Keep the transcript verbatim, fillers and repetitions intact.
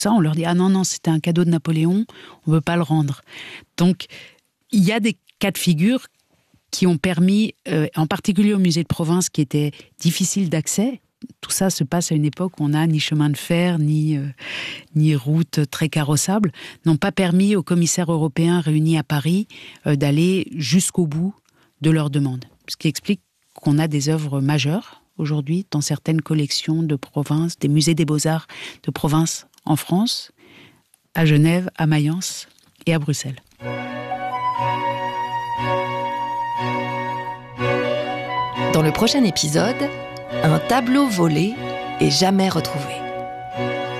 ça, on leur dit « Ah non, non, c'était un cadeau de Napoléon, on ne veut pas le rendre ». Donc, il y a des cas de figure qui ont permis, euh, en particulier au musée de Provence, qui était difficile d'accès. Tout ça se passe à une époque où on n'a ni chemin de fer, ni, euh, ni route très carrossable, n'ont pas permis aux commissaires européens réunis à Paris euh, d'aller jusqu'au bout de leur demande. Ce qui explique qu'on a des œuvres majeures aujourd'hui dans certaines collections de province, des musées des beaux-arts de province en France, à Genève, à Mayence et à Bruxelles. Dans le prochain épisode, un tableau volé et jamais retrouvé.